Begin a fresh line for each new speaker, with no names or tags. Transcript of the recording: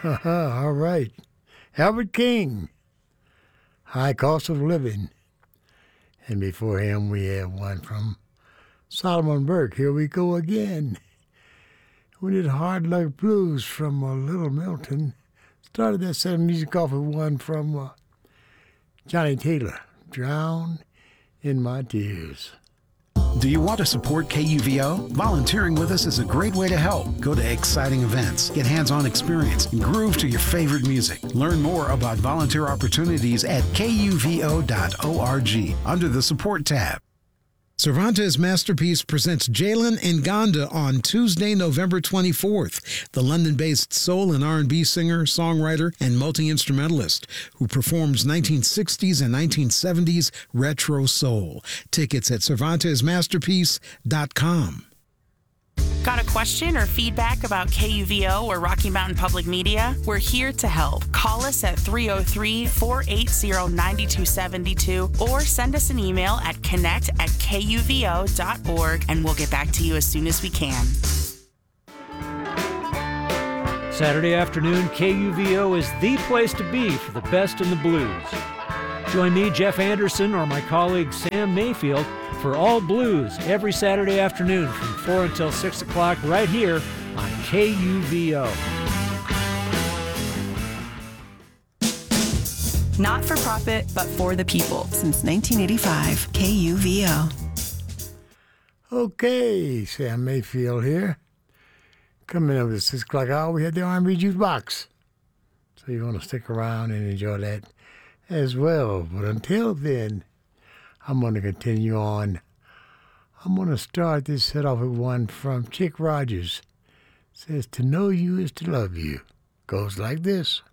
All right. Albert King, High Cost of Living. And before him, we have one from Solomon Burke, Here We Go Again. We did Hard Luck Blues from Little Milton. Started that set of music off with one from Johnny Taylor, Drown in My Tears.
Do you want to support KUVO? Volunteering with us is a great way to help. Go to exciting events, get hands-on experience, and groove to your favorite music. Learn more about volunteer opportunities at kuvo.org under the Support tab. Cervantes Masterpiece presents Jalen Nganda on Tuesday, November 24th. The London-based soul and R&B singer, songwriter, and multi-instrumentalist who performs 1960s and 1970s retro soul. Tickets at CervantesMasterpiece.com.
Got a question or feedback about KUVO or Rocky Mountain Public Media? We're here to help. Call us at 303-480-9272 or send us an email at connect@kuvo.org and we'll get back to you as soon as we can.
Saturday afternoon, KUVO is the place to be for the best in the blues. Join me, Jeff Anderson, or my colleague Sam Mayfield for All Blues every Saturday afternoon from 4 until 6 o'clock right here on KUVO.
Not for profit, but for the people. Since 1985, KUVO.
Okay, Sam Mayfield here. Coming up at 6 o'clock hour, we had the R&B Jukebox. So you want to stick around and enjoy that as well. But until then, I'm going to continue on. I'm going to start this set off with one from Chick Rogers. It says, to know you is to love you. Goes like this.